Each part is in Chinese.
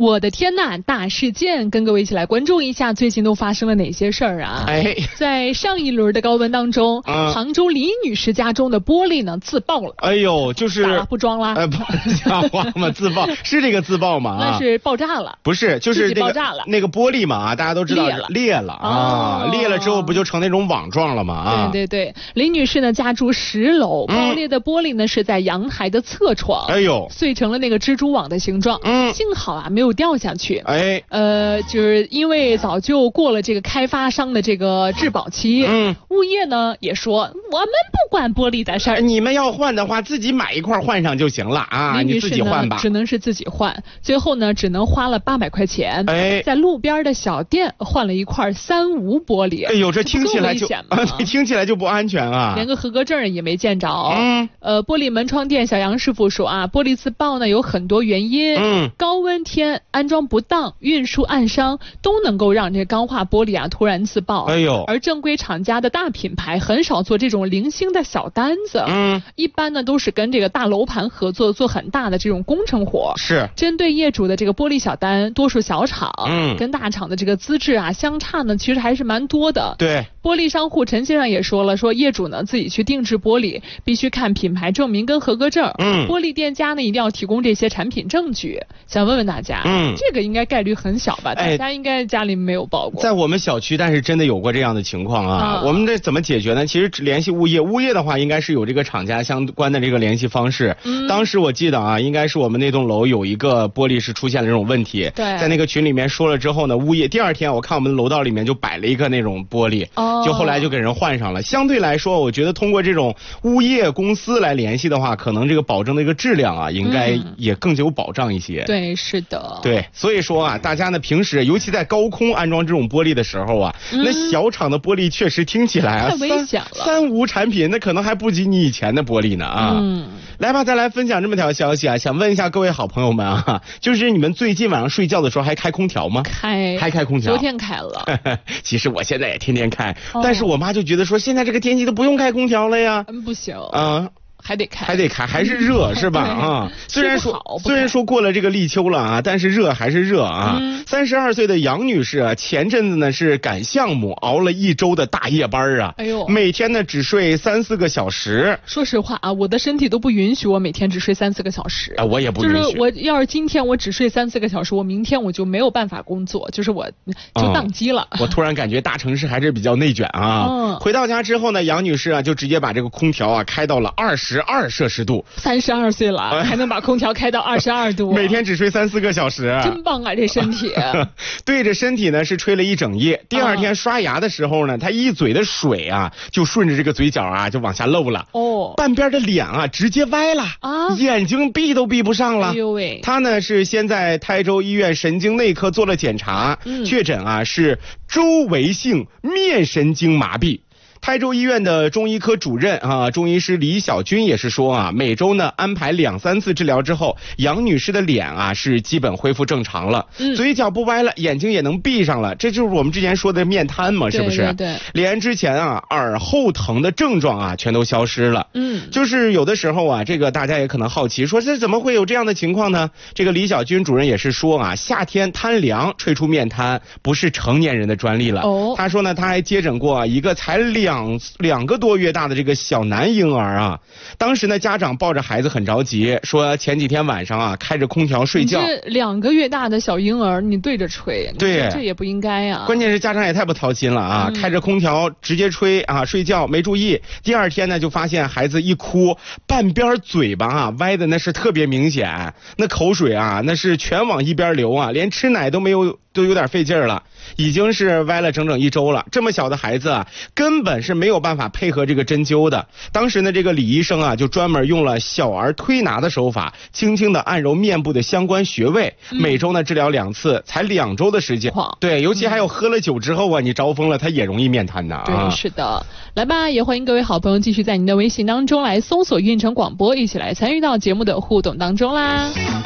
我的天呐，大事件，跟各位一起来关注一下最近都发生了哪些事儿啊？在上一轮的高温当中，杭州李女士家中的玻璃呢自爆了。 哎呦，就是不装了， 不像话嘛，自爆是这个自爆吗？ 那是爆炸了， 不是，就是自己爆炸了。 那个玻璃嘛，大家都知道裂了啊，裂了之后不就成那种网状了吗？啊， 对对对，李女士呢家住10楼，爆裂的玻璃呢是在阳台的侧窗， 哎呦， 碎成了那个蜘蛛网的形状，幸好啊没有掉下去，就是因为早就过了这个开发商的这个质保期，物业呢也说我们不管玻璃的事儿， 你们要换的话自己买一块换上就行了啊，你自己换吧。 只能是自己换，最后呢只能花了800块钱，在路边的小店换了一块3无玻璃。 哎呦，这听起来就听起来就不安全啊， 连个合格证也没见着。玻璃门窗店小杨师傅说啊，玻璃自爆呢有很多原因，高温天安装不当、运输暗伤都能够让这钢化玻璃啊突然自爆。 哎呦， 而正规厂家的大品牌很少做这种零星的小单子，一般呢都是跟这个大楼盘合作做很大的这种工程活。 是针对业主的这个玻璃小单，多数小厂跟大厂的这个资质啊相差呢其实还是蛮多的。 对， 玻璃商户陈先生也说了，说业主呢自己去定制玻璃必须看品牌证明跟合格证，玻璃店家呢一定要提供这些产品证据。想问问大家，这个应该概率很小吧？大家应该家里没有报过。 在我们小区，但是真的有过这样的情况啊。我们这怎么解决呢？其实联系物业，物业的话应该是有这个厂家相关的这个联系方式。当时我记得啊，应该是我们那栋楼有一个玻璃是出现了这种问题，在那个群里面说了之后呢，物业第二天我看我们的楼道里面就摆了一个那种玻璃，就后来就给人换上了。相对来说，我觉得通过这种物业公司来联系的话，可能这个保证的一个质量啊，应该也更有保障一些。 对，是的。 对，所以说啊，大家呢平时尤其在高空安装这种玻璃的时候啊，那小厂的玻璃确实听起来啊太危险了 ，3无产品那可能还不及你以前的玻璃呢啊。来吧，再来分享这么条消息啊，想问一下各位好朋友们啊，就是你们最近晚上睡觉的时候还开空调吗？还开空调， 昨天开了。 其实我现在也天天开，但是我妈就觉得说现在这个天气都不用开空调了呀。 不行还得开， 还是热是吧？啊，虽然说过了这个立秋了啊，但是热还是热啊。32岁的杨女士啊，前阵子呢是赶项目，熬了1周的大夜班啊。哎呦，每天呢只睡3-4个小时。 说实话啊，我的身体都不允许我每天只睡3-4个小时啊，我也不允许。 就是我要是今天我只睡3-4个小时，我明天我就没有办法工作，就是我就宕机了。 我突然感觉大城市还是比较内卷啊。回到家之后呢，杨女士啊就直接把这个空调啊开到了22摄氏度。 32岁了还能把空调开到22度， 每天只睡3-4个小时， 真棒啊这身体。 对着身体呢是吹了一整夜，第二天刷牙的时候呢，他一嘴的水啊就顺着这个嘴角啊就往下漏了，半边的脸啊直接歪了啊，眼睛闭都闭不上了。哎呦喂！他呢是先在台州医院神经内科做了检查，确诊啊是周围性面神经麻痹。台州医院的中医科主任啊，中医师李小军也是说啊，每周呢安排2-3次治疗之后，杨女士的脸啊是基本恢复正常了，嘴角不歪了，眼睛也能闭上了，这就是我们之前说的面瘫嘛，是不是？对。连之前啊耳后疼的症状啊全都消失了。就是有的时候啊，这个大家也可能好奇，说这怎么会有这样的情况呢？这个李小军主任也是说啊，夏天贪凉吹出面瘫不是成年人的专利了。他说呢，他还接诊过一个才两个多月大的这个小男婴儿啊，当时呢家长抱着孩子很着急，说前几天晚上啊开着空调睡觉。 这2个月大的小婴儿你对着吹，对，这也不应该呀。 关键是家长也太不操心了啊，开着空调直接吹啊睡觉没注意，第二天呢就发现孩子一哭，半边嘴巴啊歪的那是特别明显，那口水啊那是全往一边流啊，连吃奶都有点费劲了，已经是歪了整整1周了。这么小的孩子啊，根本是没有办法配合这个针灸的。当时呢，这个李医生啊，就专门用了小儿推拿的手法，轻轻的按揉面部的相关穴位，每周呢治疗2次，才2周的时间。对，尤其还有喝了酒之后啊，你着风了，他也容易面瘫的。 对，是的。来吧，也欢迎各位好朋友继续在您的微信当中来搜索运城广播，一起来参与到节目的互动当中啦。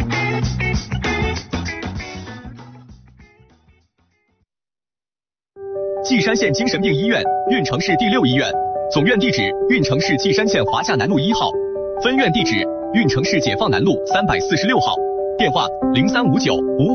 稷山县精神病医院，运城市第6医院，总院地址运城市稷山县华夏南路1号，分院地址运城市解放南路346号，电话035955